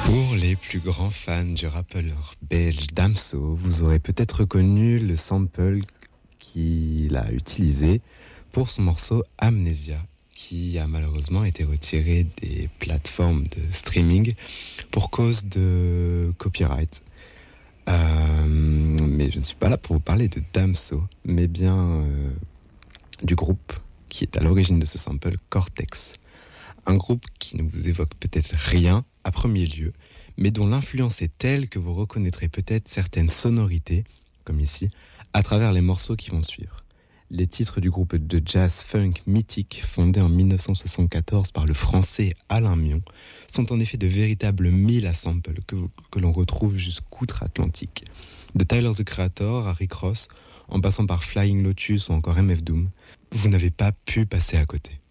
Pour les plus grands fans du rappeur belge Damso, vous aurez peut-être reconnu le sample qu'il a utilisé pour son morceau Amnesia, qui a malheureusement été retiré des plateformes de streaming pour cause de copyright. Mais je ne suis pas là pour vous parler de Damso, mais bien du groupe qui est à l'origine de ce sample, Cortex. Un groupe qui ne vous évoque peut-être rien à premier lieu, mais dont l'influence est telle que vous reconnaîtrez peut-être certaines sonorités, comme ici, à travers les morceaux qui vont suivre. Les titres du groupe de jazz funk mythique fondé en 1974 par le français Alain Mion sont en effet de véritables milles à samples que l'on retrouve jusqu'outre-Atlantique. De Tyler the Creator à Rick Ross, en passant par Flying Lotus ou encore MF Doom, vous n'avez pas pu passer à côté.